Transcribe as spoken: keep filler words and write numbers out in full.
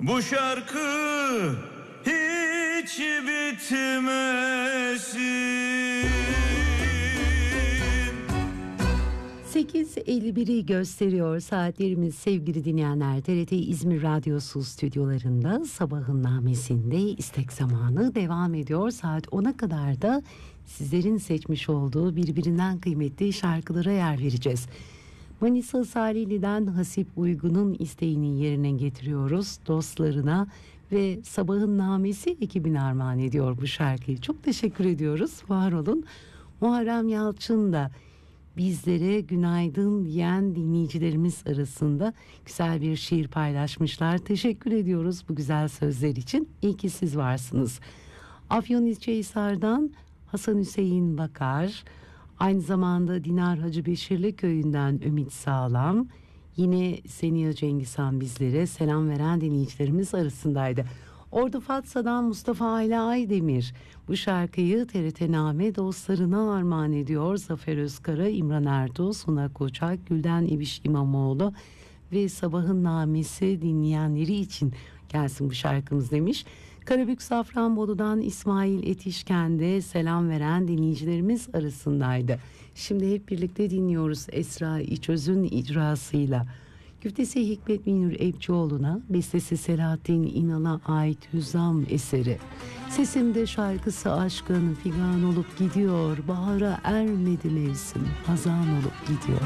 Bu şarkı hiç bitmesin. sekiz elli biri gösteriyor saatlerimiz sevgili dinleyenler. T R T İzmir Radyosu stüdyolarında Sabahın Namesi'nde istek zamanı devam ediyor. Saat ona kadar da sizlerin seçmiş olduğu birbirinden kıymetli şarkılara yer vereceğiz. Manisa Salihli'den Hasip Uygun'un isteğini yerine getiriyoruz. Dostlarına ve Sabahın Namesi ekibine armağan ediyor bu şarkıyı. Çok teşekkür ediyoruz. Var olun. Muharrem Yalçın da bizlere günaydın diyen dinleyicilerimiz arasında güzel bir şiir paylaşmışlar. Teşekkür ediyoruz bu güzel sözler için. İyi ki siz varsınız. Afyonkarahisar'dan Hasan Hüseyin Bakar, aynı zamanda Dinar Hacı Beşirli köyünden Ümit Sağlam, yine Seniha Cengizhan bizlere selam veren dinleyicilerimiz arasındaydı. Ordu Fatsa'dan Mustafa Ayla Aydemir bu şarkıyı T R T Name dostlarına armağan ediyor. Zafer Özkara, İmran Ertuğ, Suna Koçak, Gülden İbiş İmamoğlu ve Sabahın Namesi dinleyenleri için gelsin bu şarkımız demiş. Karabük Safranbolu'dan İsmail Etişken de selam veren dinleyicilerimiz arasındaydı. Şimdi hep birlikte dinliyoruz Esra İçöz'ün icrasıyla. Güftesi Hikmet Münir Ebcioğlu'na, bestesi Selahattin İnal'a ait Hüzzam eseri. Sesimde şarkısı aşkın figan olup gidiyor, bahara ermedi mevsim, hazan olup gidiyor.